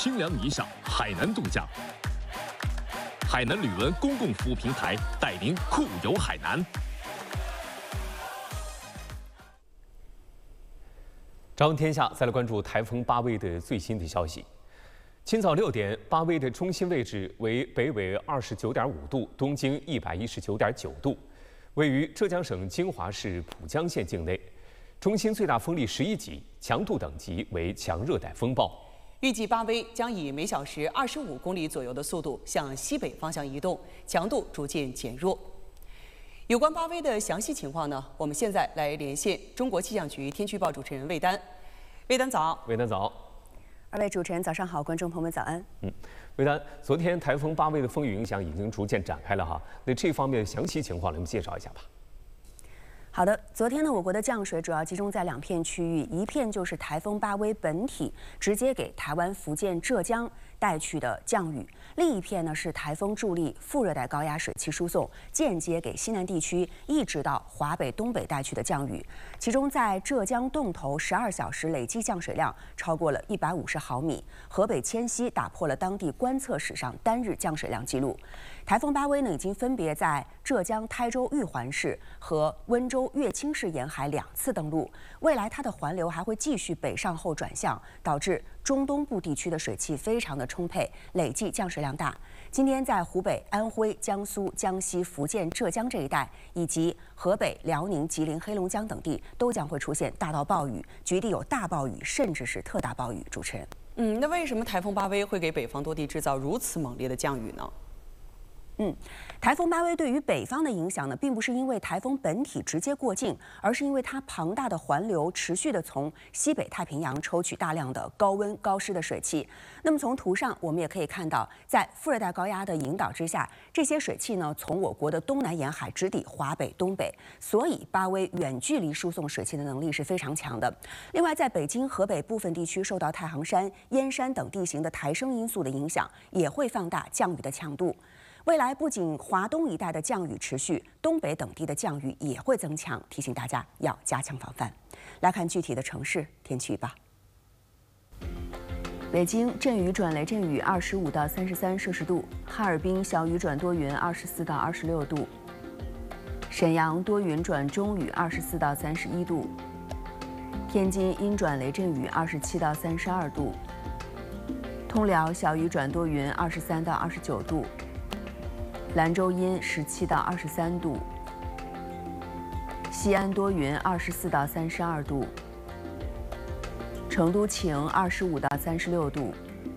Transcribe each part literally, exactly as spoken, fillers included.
清凉一笑，海南度假。海南旅文公共服务平台带您酷游海南。 朝闻天下，再来关注台风巴威的最新的消息。清早六点，巴威的中心位置为北纬二十九点五度，东经一百一十九点九度，位于浙江省金华市浦江县境内。中心最大风力十一级，强度等级为强热带风暴。 预计巴威将以每小时二十五公里左右的速度向西北方向移动，强度逐渐减弱。有关巴威的详细情况呢，我们现在来连线中国气象局天气预报主持人魏丹。魏丹早， 魏丹早。 二位主持人早上好，观众朋友们早安。 嗯，魏丹，昨天台风巴威的风雨影响已经逐渐展开了哈，那这方面的详细情况，咱们介绍一下吧。 好的，昨天呢，我国的降水主要集中在两片区域，一片就是台风巴威本体直接给台湾、福建、浙江带去的降雨，另一片呢是台风助力副热带高压水汽输送，间接给西南地区一直到华北、东北带去的降雨。其中在浙江洞头十二小时累计降水量超过了一百五十毫米，河北迁西打破了当地观测史上单日降水量记录。台风巴威呢，已经分别在浙江台州玉环市和温州乐清市沿海两次登陆，未来它的环流还会继续北上后转向，导致中东部地区的水汽非常的充沛，累计降水量大。今天在湖北、安徽、江苏、江西、福建、浙江这一带，以及河北、辽宁、吉林、黑龙江等地，都将会出现大到暴雨，局地有大暴雨，甚至是特大暴雨。主持人， 嗯，那为什么台风巴威会给北方多地制造如此猛烈的降雨呢？ 嗯，台风巴威对于北方的影响呢，并不是因为台风本体直接过境，而是因为它庞大的环流持续的从西北太平洋抽取大量的高温高湿的水汽。那么从图上我们也可以看到，在副热带高压的引导之下，这些水汽呢从我国的东南沿海直抵华北、东北，所以巴威远距离输送水汽的能力是非常强的。另外，在北京、河北部分地区受到太行山、燕山等地形的抬升因素的影响，也会放大降雨的强度。未来不仅华东一带的降雨持续，东北等地的降雨也会增强，提醒大家要加强防范。来看具体的城市天气预报：北京阵雨转雷阵雨，二十五到三十三摄氏度；哈尔滨小雨转多云，二十四到二十六度；沈阳多云转中雨，二十四到三十一度；天津阴转雷阵雨，二十七到三十二度；通辽小雨转多云，二十三到二十九度。兰州阴十七到二十三度，西安多云二十四到三十二度，成都晴二十五到三十六度，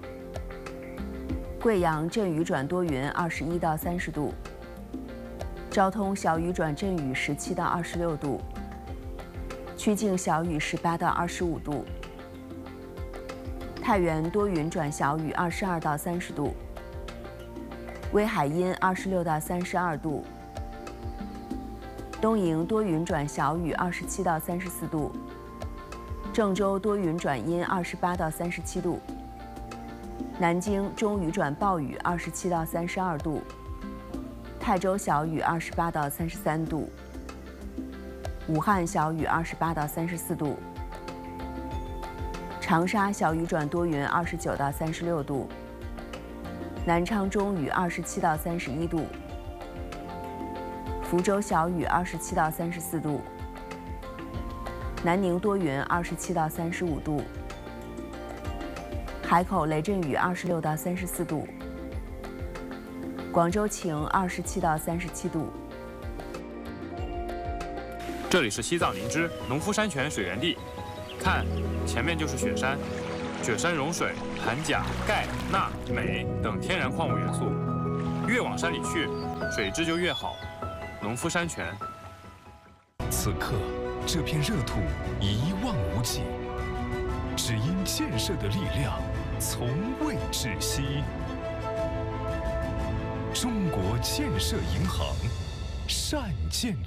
贵阳阵雨转多云二十一到三十度，昭通小雨转阵雨十七到二十六度，曲靖小雨十八到二十五度，太原多云转小雨二十二到三十度。威海阴二十六到三十二度，东营多云转小雨二十七到三十四度，郑州多云转阴二十八到三十七度，南京中雨转暴雨二十七到三十二度，泰州小雨二十八到三十三度，武汉小雨二十八到三十四度，长沙小雨转多云二十九到三十六度。南昌中雨二十七到三十一度，福州小雨二十七到三十四度，南宁多云二十七到三十五度，海口雷阵雨二十六到三十四度，广州晴二十七到三十七度。 这里是西藏林芝农夫山泉水源地，看，前面就是雪山。雪山融水含钾、钙、钠、镁等天然矿物元素，越往山里去，水质就越好。农夫山泉。 此刻，这片热土一望无际，只因建设的力量从未止息。中国建设银行，善建。